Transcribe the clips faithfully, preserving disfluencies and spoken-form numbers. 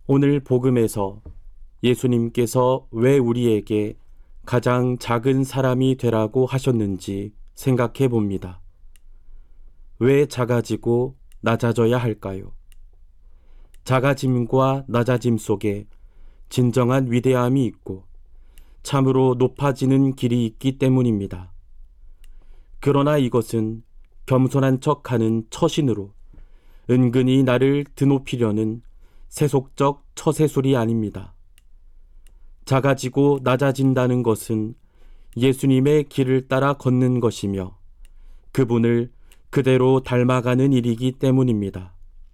오늘 복음에서 예수님께서 왜 우리에게 가장 작은 사람이 되라고 하셨는지 생각해 봅니다. 왜 작아지고 낮아져야 할까요? 작아짐과 낮아짐 속에 진정한 위대함이 있고 참으로 높아지는 길이 있기 때문입니다. 그러나 이것은 겸손한 척하는 처신으로 은근히 나를 드높이려는 세속적 처세술이 아닙니다. 작아지고 낮아진다는 것은 예수님의 길을 따라 걷는 것이며 그분을 그대로 닮아가는 일이기 때문입니다.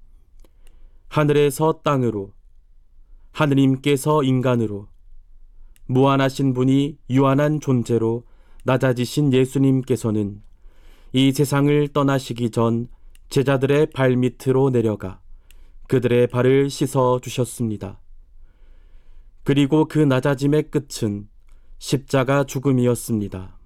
하늘에서 땅으로, 하느님께서 인간으로, 무한하신 분이 유한한 존재로 낮아지신 예수님께서는 이 세상을 떠나시기 전 제자들의 발밑으로 내려가 그들의 발을 씻어 주셨습니다. 그리고 그 낮아짐의 끝은 십자가 죽음이었습니다.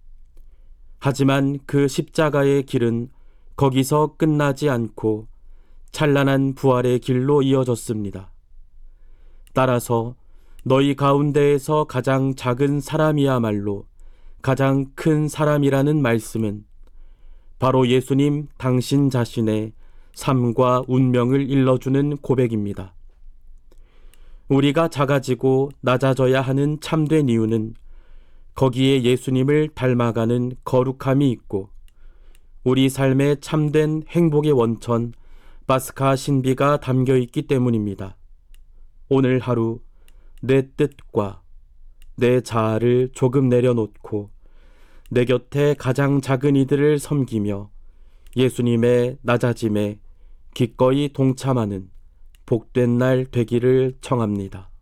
하지만 그 십자가의 길은 거기서 끝나지 않고 찬란한 부활의 길로 이어졌습니다. 따라서 너희 가운데에서 가장 작은 사람이야말로 가장 큰 사람이라는 말씀은 바로 예수님 당신 자신의 삶과 운명을 일러주는 고백입니다. 우리가 작아지고 낮아져야 하는 참된 이유는 거기에 예수님을 닮아가는 거룩함이 있고 우리 삶의 참된 행복의 원천 파스카 신비가 담겨 있기 때문입니다. 오늘 하루 내 뜻과 내 자아를 조금 내려놓고 내 곁에 가장 작은 이들을 섬기며 예수님의 낮아짐에 기꺼이 동참하는 복된 날 되기를 청합니다.